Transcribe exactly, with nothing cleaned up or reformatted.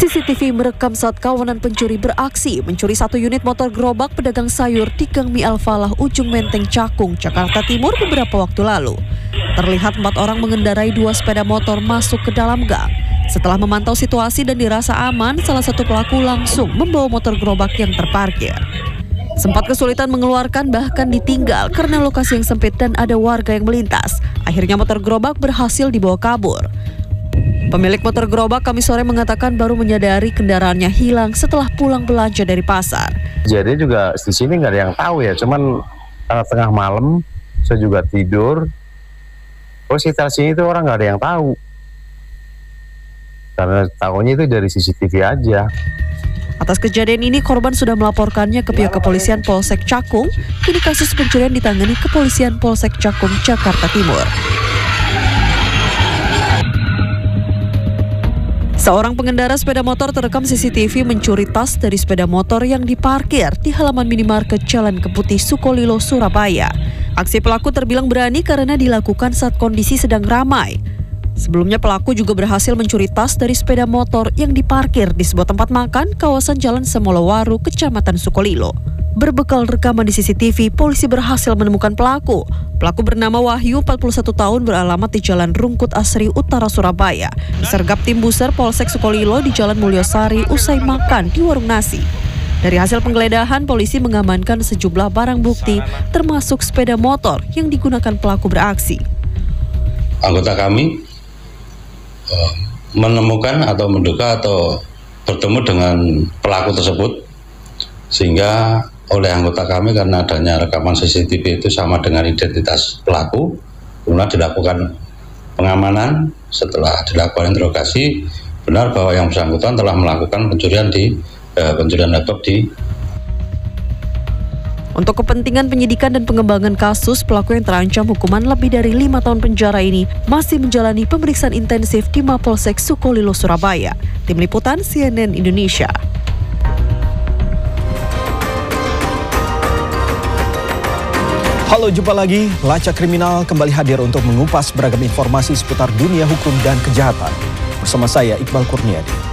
C C T V merekam saat kawanan pencuri beraksi mencuri satu unit motor gerobak pedagang sayur di Gang Mi Al-Falah, Ujung Menteng, Cakung, Jakarta Timur beberapa waktu lalu. Terlihat empat orang mengendarai dua sepeda motor masuk ke dalam gang. Setelah memantau situasi dan dirasa aman, salah satu pelaku langsung membawa motor gerobak yang terparkir. Sempat kesulitan mengeluarkan, bahkan ditinggal karena lokasi yang sempit dan ada warga yang melintas. Akhirnya motor gerobak berhasil dibawa kabur. Pemilik motor gerobak Kamis sore mengatakan baru menyadari kendaraannya hilang setelah pulang belanja dari pasar. Jadi juga di sini nggak ada yang tahu ya, cuman karena tengah malam saya juga tidur. Oh, sekitar sini itu orang nggak ada yang tahu. Karena tahunya itu dari C C T V aja. Atas kejadian ini korban sudah melaporkannya ke pihak kepolisian Polsek Cakung. Kini kasus pencurian ditangani kepolisian Polsek Cakung, Jakarta Timur. Seorang pengendara sepeda motor terekam C C T V mencuri tas dari sepeda motor yang diparkir di halaman minimarket Jalan Keputih, Sukolilo, Surabaya. Aksi pelaku terbilang berani karena dilakukan saat kondisi sedang ramai. Sebelumnya pelaku juga berhasil mencuri tas dari sepeda motor yang diparkir di sebuah tempat makan kawasan Jalan Semolowaru, Kecamatan Sukolilo. Berbekal rekaman di C C T V, polisi berhasil menemukan pelaku. Pelaku bernama Wahyu, empat puluh satu tahun, beralamat di Jalan Rungkut Asri, Utara Surabaya. Disergap tim Buser Polsek Sukolilo di Jalan Mulyosari usai makan di warung nasi. Dari hasil penggeledahan, polisi mengamankan sejumlah barang bukti, termasuk sepeda motor yang digunakan pelaku beraksi. Anggota kami uh, menemukan atau menduga atau bertemu dengan pelaku tersebut, sehingga oleh anggota kami karena adanya rekaman C C T V itu sama dengan identitas pelaku, kemudian dilakukan pengamanan. Setelah dilakukan interogasi, benar bahwa yang bersangkutan telah melakukan pencurian di eh, pencurian laptop di. Untuk kepentingan penyidikan dan pengembangan kasus, pelaku yang terancam hukuman lebih dari lima tahun penjara ini masih menjalani pemeriksaan intensif di Mapolsek Sukolilo, Surabaya. Tim Liputan C N N Indonesia. Halo, jumpa lagi. Lacak Kriminal kembali hadir untuk mengupas beragam informasi seputar dunia hukum dan kejahatan. Bersama saya, Iqbal Kurniadi.